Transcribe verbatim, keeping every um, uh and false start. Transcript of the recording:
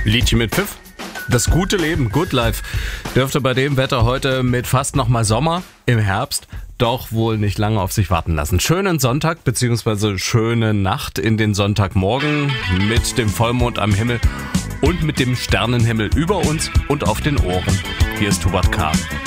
Liedchen mit Pfiff. Das gute Leben, Good Life, dürfte bei dem Wetter heute mit fast nochmal Sommer im Herbst doch wohl nicht lange auf sich warten lassen. Schönen Sonntag bzw. schöne Nacht in den Sonntagmorgen mit dem Vollmond am Himmel und mit dem Sternenhimmel über uns und auf den Ohren. Hier ist Hubert K.